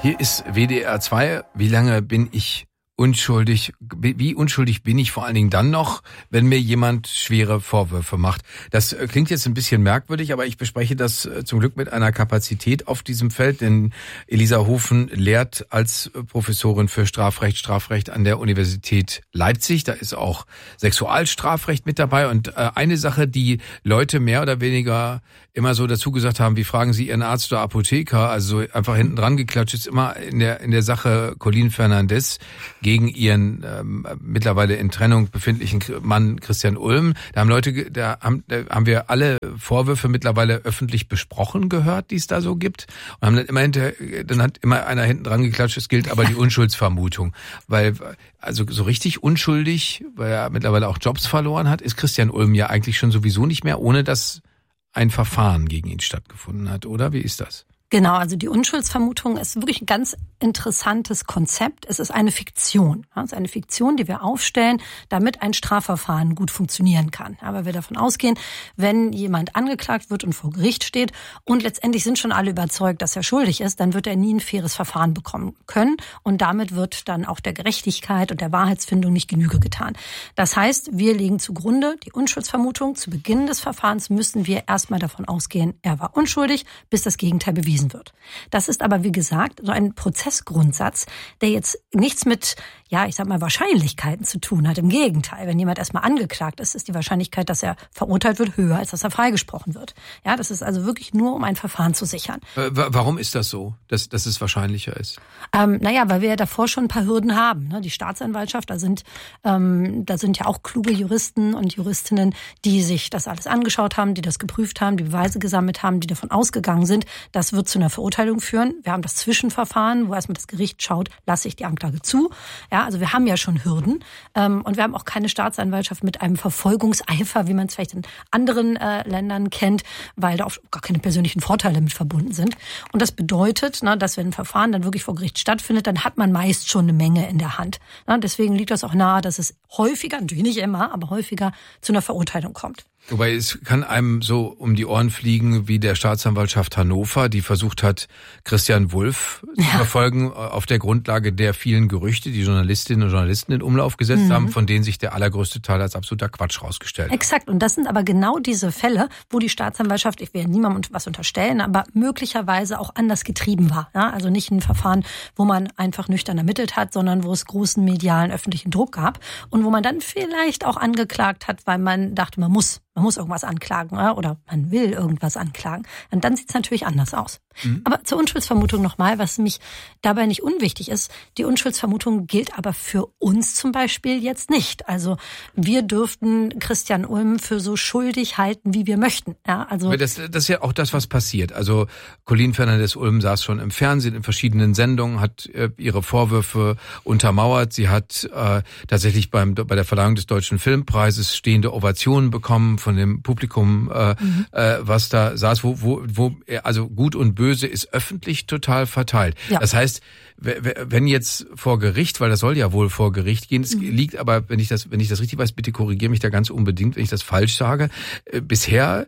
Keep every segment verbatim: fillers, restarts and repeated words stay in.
Hier ist W D R zwei. Wie lange bin ich unschuldig? Wie unschuldig bin ich vor allen Dingen dann noch, wenn mir jemand schwere Vorwürfe macht? Das klingt jetzt ein bisschen merkwürdig, aber ich bespreche das zum Glück mit einer Kapazität auf diesem Feld, denn Elisa Hofen lehrt als Professorin für Strafrecht, Strafrecht an der Universität Leipzig. Da ist auch Sexualstrafrecht mit dabei und eine Sache, die Leute mehr oder weniger immer so dazu gesagt haben, wie fragen Sie Ihren Arzt oder Apotheker, also einfach hinten dran geklatscht, ist immer in der in der Sache Colin Fernandes gegen ihren ähm, mittlerweile in Trennung befindlichen Mann Christian Ulm. Da haben Leute, da haben, da haben wir alle Vorwürfe mittlerweile öffentlich besprochen gehört, die es da so gibt. Und haben dann immer hinter, dann hat immer einer hinten dran geklatscht, es gilt aber die Unschuldsvermutung. Weil, also so richtig unschuldig, weil er mittlerweile auch Jobs verloren hat, ist Christian Ulm ja eigentlich schon sowieso nicht mehr, ohne dass ein Verfahren gegen ihn stattgefunden hat, oder? Wie ist das? Genau, also die Unschuldsvermutung ist wirklich ein ganz interessantes Konzept. Es ist eine Fiktion. Es ist eine Fiktion, die wir aufstellen, damit ein Strafverfahren gut funktionieren kann. Aber wir davon ausgehen, wenn jemand angeklagt wird und vor Gericht steht und letztendlich sind schon alle überzeugt, dass er schuldig ist, dann wird er nie ein faires Verfahren bekommen können. Und damit wird dann auch der Gerechtigkeit und der Wahrheitsfindung nicht Genüge getan. Das heißt, wir legen zugrunde die Unschuldsvermutung. Zu Beginn des Verfahrens müssen wir erstmal davon ausgehen, er war unschuldig, bis das Gegenteil bewiesen wird. Das ist aber, wie gesagt, so ein Prozessgrundsatz, der jetzt nichts mit, ja, ich sag mal, Wahrscheinlichkeiten zu tun hat. Im Gegenteil, wenn jemand erstmal angeklagt ist, ist die Wahrscheinlichkeit, dass er verurteilt wird, höher, als dass er freigesprochen wird. Ja, das ist also wirklich nur, um ein Verfahren zu sichern. Warum ist das so, dass, dass es wahrscheinlicher ist? Ähm, naja, weil wir ja davor schon ein paar Hürden haben. Ne? Die Staatsanwaltschaft, da sind, ähm, da sind ja auch kluge Juristen und Juristinnen, die sich das alles angeschaut haben, die das geprüft haben, die Beweise gesammelt haben, die davon ausgegangen sind, das wird zu einer Verurteilung führen. Wir haben das Zwischenverfahren, wo erstmal das Gericht schaut, lasse ich die Anklage zu. Ja, also wir haben ja schon Hürden. Ähm, und wir haben auch keine Staatsanwaltschaft mit einem Verfolgungseifer, wie man es vielleicht in anderen äh, Ländern kennt, weil da auch gar keine persönlichen Vorteile mit verbunden sind. Und das bedeutet, na, dass wenn ein Verfahren dann wirklich vor Gericht stattfindet, dann hat man meist schon eine Menge in der Hand. Na, deswegen liegt das auch nahe, dass es häufiger, natürlich nicht immer, aber häufiger zu einer Verurteilung kommt. Wobei es kann einem so um die Ohren fliegen wie der Staatsanwaltschaft Hannover, die versucht hat, Christian Wulff ja. zu verfolgen auf der Grundlage der vielen Gerüchte, die Journalistinnen und Journalisten in Umlauf gesetzt mhm. haben, von denen sich der allergrößte Teil als absoluter Quatsch rausgestellt hat. Exakt. Und das sind aber genau diese Fälle, wo die Staatsanwaltschaft, ich will ja niemandem was unterstellen, aber möglicherweise auch anders getrieben war. Ja, also nicht ein Verfahren, wo man einfach nüchtern ermittelt hat, sondern wo es großen medialen öffentlichen Druck gab und wo man dann vielleicht auch angeklagt hat, weil man dachte, man muss Man muss irgendwas anklagen oder man will irgendwas anklagen. Und dann sieht es natürlich anders aus. Mhm. Aber zur Unschuldsvermutung nochmal, was mich dabei nicht unwichtig ist. Die Unschuldsvermutung gilt aber für uns zum Beispiel jetzt nicht. Also wir dürften Christian Ulm für so schuldig halten, wie wir möchten. Ja, also das, das ist ja auch das, was passiert. Also Colin Fernandes Ulm saß schon im Fernsehen in verschiedenen Sendungen, hat äh, ihre Vorwürfe untermauert. Sie hat äh, tatsächlich beim bei der Verleihung des Deutschen Filmpreises stehende Ovationen bekommen von dem Publikum, äh, mhm. äh, was da saß, wo, wo, wo, also Gut und Böse ist öffentlich total verteilt. Ja. Das heißt, wenn jetzt vor Gericht, weil das soll ja wohl vor Gericht gehen, es mhm. liegt aber, wenn ich das, wenn ich das richtig weiß, bitte korrigiere mich da ganz unbedingt, wenn ich das falsch sage, äh, bisher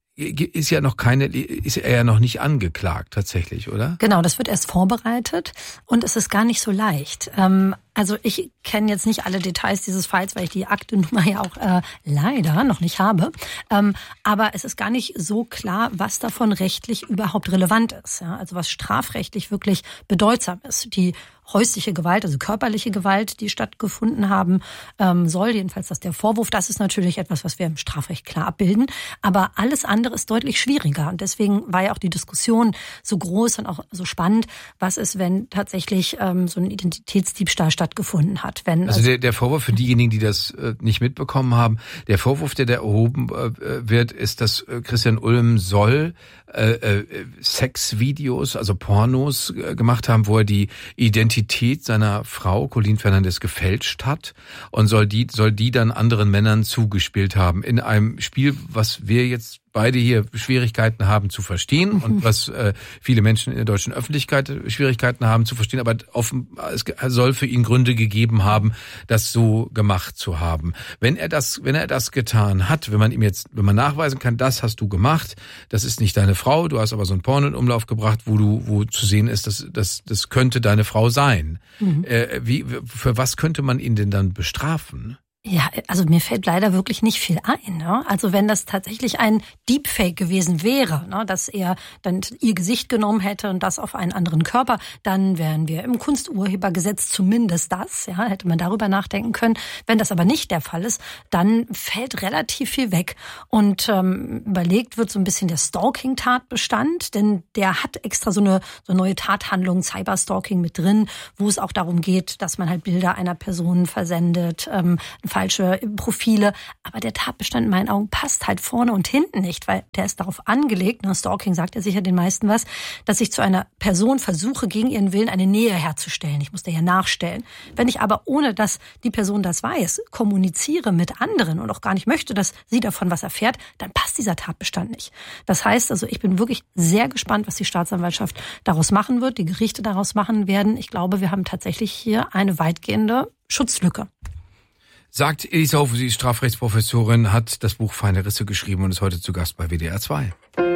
ist ja noch keine, ist er ja noch nicht angeklagt tatsächlich, oder? Genau, das wird erst vorbereitet und es ist gar nicht so leicht. Ähm, also ich kenne jetzt nicht alle Details dieses Falls, weil ich die Aktennummer ja auch äh, leider noch nicht habe. Ähm, aber es ist gar nicht so klar, was davon rechtlich überhaupt relevant ist. Ja? Also was strafrechtlich wirklich bedeutsam ist. Die häusliche Gewalt, also körperliche Gewalt, die stattgefunden haben ähm, soll, jedenfalls das der Vorwurf, das ist natürlich etwas, was wir im Strafrecht klar abbilden. Aber alles andere ist deutlich schwieriger. Und deswegen war ja auch die Diskussion so groß und auch so spannend, was ist, wenn tatsächlich ähm, so ein Identitätsdiebstahl stattgefuffen hat. Wenn, also, also der, der Vorwurf für diejenigen, die das äh, nicht mitbekommen haben, der Vorwurf, der da erhoben äh, wird, ist, dass äh, Christian Ulm soll äh, äh, Sexvideos, also Pornos äh, gemacht haben, wo er die Identität seiner Frau, Colin Fernandes, gefälscht hat und soll die, soll die dann anderen Männern zugespielt haben. In einem Spiel, was wir jetzt beide hier Schwierigkeiten haben zu verstehen mhm. und was äh, viele Menschen in der deutschen Öffentlichkeit Schwierigkeiten haben zu verstehen, aber offen, es soll für ihn Gründe gegeben haben, das so gemacht zu haben. Wenn er das, wenn er das getan hat, wenn man ihm jetzt, wenn man nachweisen kann, das hast du gemacht, das ist nicht deine Frau, du hast aber so ein Porno in Umlauf gebracht, wo du, wo zu sehen ist, dass das, das könnte deine Frau sein. Mhm. Äh, wie, für was könnte man ihn denn dann bestrafen? Ja, also mir fällt leider wirklich nicht viel ein. Ne? Also wenn das tatsächlich ein Deepfake gewesen wäre, ne, dass er dann ihr Gesicht genommen hätte und das auf einen anderen Körper, dann wären wir im Kunsturhebergesetz zumindest das. Ja, hätte man darüber nachdenken können. Wenn das aber nicht der Fall ist, dann fällt relativ viel weg. Und ähm, überlegt wird so ein bisschen der Stalking-Tatbestand, denn der hat extra so eine, so eine neue Tathandlung, Cyberstalking mit drin, wo es auch darum geht, dass man halt Bilder einer Person versendet, ähm, falsche Profile, aber der Tatbestand in meinen Augen passt halt vorne und hinten nicht, weil der ist darauf angelegt, ne, Stalking sagt ja sicher den meisten was, dass ich zu einer Person versuche, gegen ihren Willen eine Nähe herzustellen. Ich muss der ja nachstellen. Wenn ich aber, ohne dass die Person das weiß, kommuniziere mit anderen und auch gar nicht möchte, dass sie davon was erfährt, dann passt dieser Tatbestand nicht. Das heißt also, ich bin wirklich sehr gespannt, was die Staatsanwaltschaft daraus machen wird, die Gerichte daraus machen werden. Ich glaube, wir haben tatsächlich hier eine weitgehende Schutzlücke. Sagt Elisa Hofe, sie ist Strafrechtsprofessorin, hat das Buch Feine Risse geschrieben und ist heute zu Gast bei W D R zwei.